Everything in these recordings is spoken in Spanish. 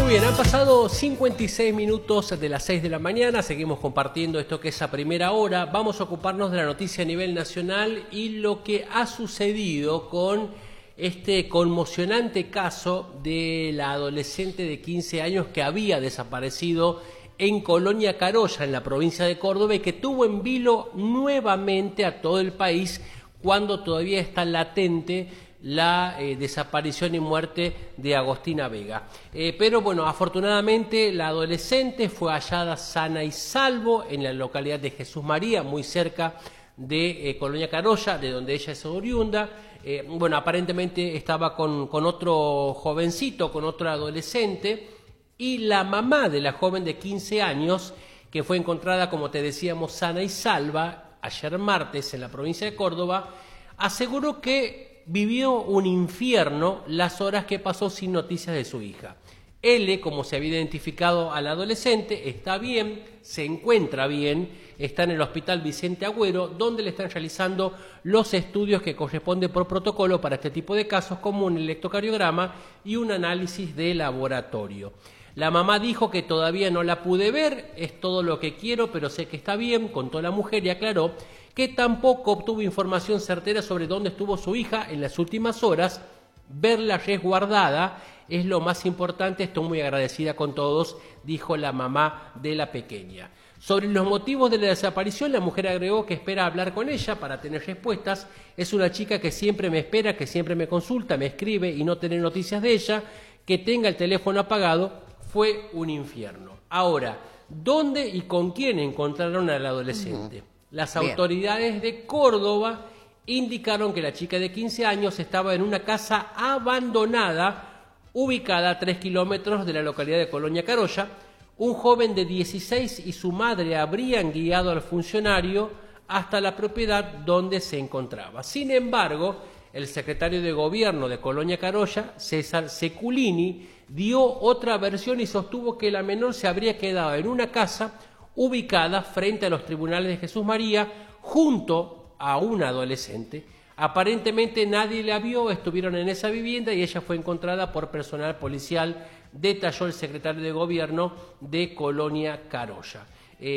Muy bien, han pasado 56 minutos de las 6 de la mañana, seguimos compartiendo esto que es a primera hora. Vamos a ocuparnos de la noticia a nivel nacional y lo que ha sucedido con este conmocionante caso de la adolescente de 15 años que había desaparecido en Colonia Carolla, en la provincia de Córdoba, y que tuvo en vilo nuevamente a todo el país cuando todavía está latente la desaparición y muerte de Agostina Vega. Pero bueno, afortunadamente la adolescente fue hallada sana y salvo en la localidad de Jesús María, muy cerca de Colonia Carolla, de donde ella es oriunda. Bueno, aparentemente estaba con otro jovencito, con otro adolescente, y la mamá de la joven de 15 años, que fue encontrada, como te decíamos, sana y salva, ayer martes en la provincia de Córdoba, aseguró que vivió un infierno las horas que pasó sin noticias de su hija. L, como se había identificado al adolescente, está bien, se encuentra bien, está en el Hospital Vicente Agüero, donde le están realizando los estudios que corresponden por protocolo para este tipo de casos, como un electrocardiograma y un análisis de laboratorio. La mamá dijo que todavía no la pude ver, es todo lo que quiero, pero sé que está bien, contó la mujer y aclaró que tampoco obtuvo información certera sobre dónde estuvo su hija en las últimas horas. Verla resguardada es lo más importante, estoy muy agradecida con todos, dijo la mamá de la pequeña. Sobre los motivos de la desaparición, la mujer agregó que espera hablar con ella para tener respuestas. Es una chica que siempre me espera, que siempre me consulta, me escribe y no tener noticias de ella, que tenga el teléfono apagado, fue un infierno. Ahora, ¿dónde y con quién encontraron al adolescente? Las autoridades de Córdoba indicaron que la chica de 15 años estaba en una casa abandonada ubicada a 3 kilómetros de la localidad de Colonia Carolla. Un joven de 16 y su madre habrían guiado al funcionario hasta la propiedad donde se encontraba. Sin embargo, el secretario de Gobierno de Colonia Carolla, César Seculini, dio otra versión y sostuvo que la menor se habría quedado en una casa ubicada frente a los tribunales de Jesús María, junto a un adolescente. Aparentemente nadie la vio, estuvieron en esa vivienda y ella fue encontrada por personal policial, detalló el secretario de Gobierno de Colonia Carolla.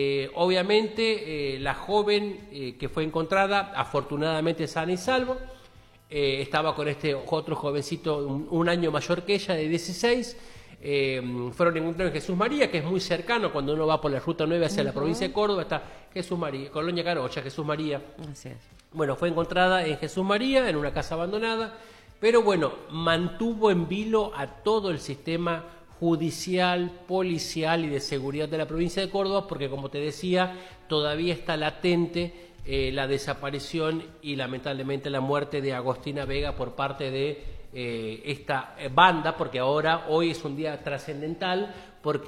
Obviamente la joven que fue encontrada, afortunadamente sana y salvo, estaba con este otro jovencito un año mayor que ella, de 16. Fueron encontrados en Jesús María, que es muy cercano cuando uno va por la ruta 9 hacia la provincia de Córdoba, está Jesús María, Colonia Carolla, Jesús María. Así es. Bueno, fue encontrada en Jesús María, en una casa abandonada, pero bueno, mantuvo en vilo a todo el sistema judicial, policial y de seguridad de la provincia de Córdoba, porque como te decía, todavía está latente la desaparición y lamentablemente la muerte de Agostina Vega por parte de esta banda, porque hoy es un día trascendental, porque